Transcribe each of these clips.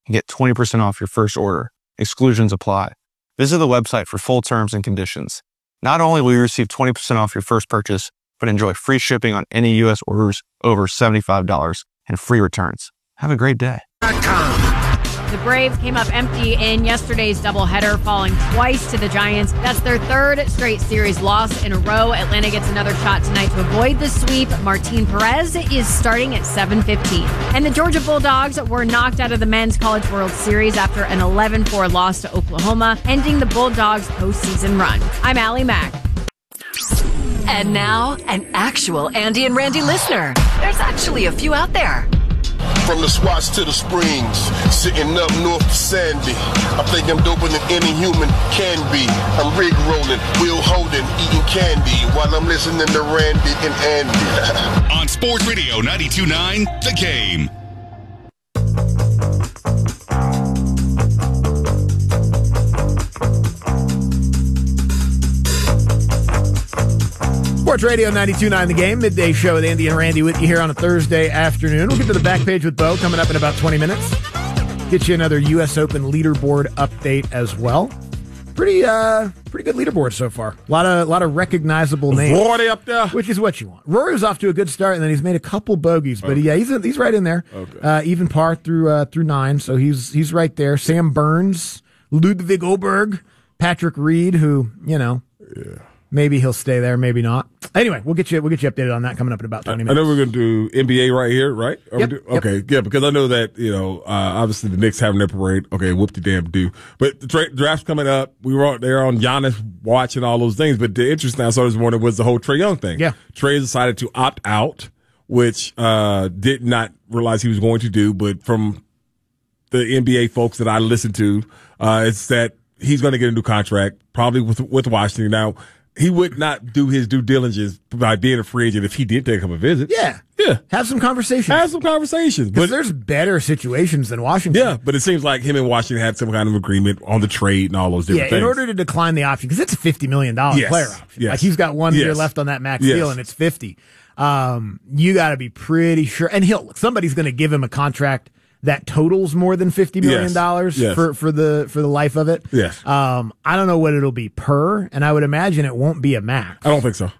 and get 20% off your first order. Exclusions apply. Visit the website for full terms and conditions. Not only will you receive 20% off your first purchase, but enjoy free shipping on any U.S. orders over $75 and free returns. Have a great day. The Braves came up empty in yesterday's doubleheader, falling twice to the Giants. That's their third straight series loss in a row. Atlanta gets another shot tonight to avoid the sweep. Martin Perez is starting at 7:15. And the Georgia Bulldogs were knocked out of the Men's College World Series after an 11-4 loss to Oklahoma, ending the Bulldogs' postseason run. I'm Allie Mack. And now, an actual Andy and Randy listener. There's actually a few out there. From the Swats to the Springs, sitting up north to Sandy. I think I'm doper than any human can be. I'm rig rolling, wheel holding, eating candy while I'm listening to Randy and Andy. On Sports Radio 92.9, The Game. Sports Radio 92.9 The Game, midday show with Andy and Randy with you here on a Thursday afternoon. We'll get to the back page with Bo coming up in about 20 minutes. Get you another U.S. Open leaderboard update as well. Pretty good leaderboard so far. A lot of recognizable names. Rory up there, which is what you want. Rory was off to a good start, and then he's made a couple bogeys, but he's right in there. Okay. Even par through 9, so he's right there. Sam Burns, Ludwig Oberg, Patrick Reed, who maybe he'll stay there, maybe not. Anyway, we'll get you updated on that coming up in about 20 minutes. I know we're going to do NBA right here, right? Yep. Okay, yeah, because I know that, obviously the Knicks having their parade. Okay, whoop-de-damn-do. But the draft's coming up. We were out there on Giannis watching all those things. But the interesting I saw this morning was the whole Trae Young thing. Yeah. Trae decided to opt out, which did not realize he was going to do. But from the NBA folks that I listened to, it's that he's going to get a new contract, probably with Washington. Now, he would not do his due diligence by being a free agent if he did take him a visit. Yeah. Have some conversations. But there's better situations than Washington. Yeah, but it seems like him and Washington had some kind of agreement on the trade and all those different things. In order to decline the option, because it's a $50 million player option. Yes. Like he's got 1 year left on that max deal, and it's 50. You got to be pretty sure. And somebody's going to give him a contract that totals more than $50 million for the life of it. Yes. I don't know what it'll be per, and I would imagine it won't be a max. I don't think so.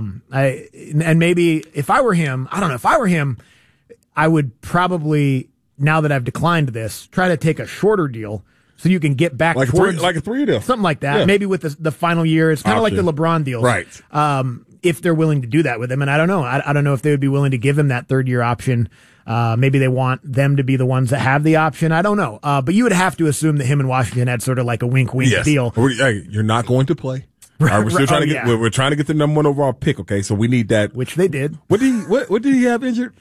And maybe if I were him, I would probably, now that I've declined this, try to take a shorter deal so you can get back like a 3 deal. Something like that. Yeah. Maybe with the final year. It's kind of like the LeBron deal. Right. If they're willing to do that with him. And I don't know. I don't know if they would be willing to give him that 3rd year option. Maybe they want them to be the ones that have the option. I don't know. But you would have to assume that him and Washington had sort of like a wink-wink deal. Hey, you're not going to play. We're still trying to get. We're trying to get the number 1 overall pick. Okay, so we need that. Which they did. What did he have injured?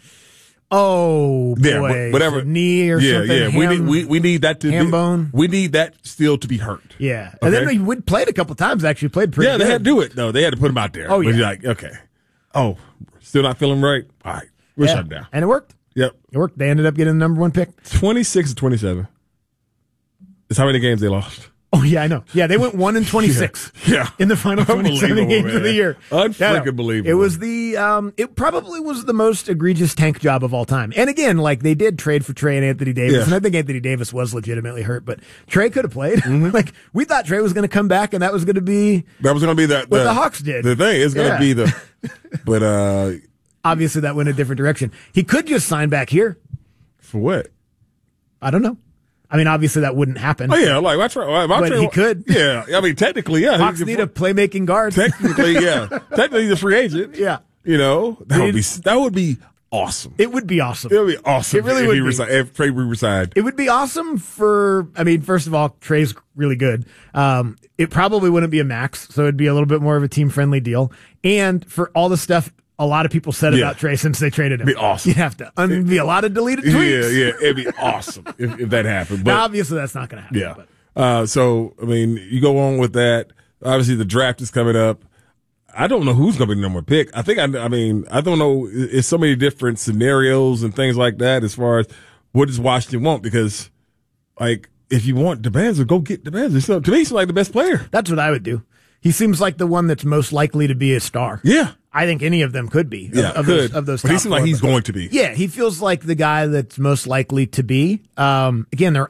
Oh boy, yeah, whatever, knee or something. Yeah, we need that to ham bone. We need that still to be hurt. Yeah, okay? And then he would played a couple times. Actually, played pretty. Yeah, good. They had to do it though. They had to put him out there. Oh yeah, but you're like okay. Oh, still not feeling right. All right, we're shut down, and it worked. Yep, it worked. They ended up getting the number 1 pick. 26-27. That's how many games they lost. Oh yeah, I know. Yeah, they went 1-26. Yeah. In the final 27 games of the year. Unfreaking believable. It was it probably was the most egregious tank job of all time. And again, like they did trade for Trae and Anthony Davis, and I think Anthony Davis was legitimately hurt, but Trae could have played. Mm-hmm. Like we thought Trae was going to come back, and that was going to be what the Hawks did. The thing is going to be the, but obviously that went a different direction. He could just sign back here. For what? I don't know. I mean, obviously that wouldn't happen. Oh yeah, like but he could. Yeah, I mean, technically, yeah. Hawks need a playmaking guard. Technically, yeah. Technically, he's a free agent. Yeah, that would be awesome. It would be awesome. It would be awesome. It really would be. If Trae resigned. It would be awesome first of all, Trae's really good. It probably wouldn't be a max, so it'd be a little bit more of a team friendly deal. And for all the stuff a lot of people said about Trae since they traded him. It'd be awesome. You'd have to be a lot of deleted tweets. Yeah, it'd be awesome if that happened. But now, obviously, that's not going to happen. Yeah. So, I mean, you go on with that. Obviously, the draft is coming up. I don't know who's going to be the number 1 pick. I don't know. It's so many different scenarios and things like that as far as what does Washington want? Because, like, if you want DeBanza, go get DeBanza. So, to me, he's like the best player. That's what I would do. He seems like the one that's most likely to be a star. Yeah. I think any of them could be. Of those but he seems like he's going to be. Yeah, he feels like the guy that's most likely to be. Again, they're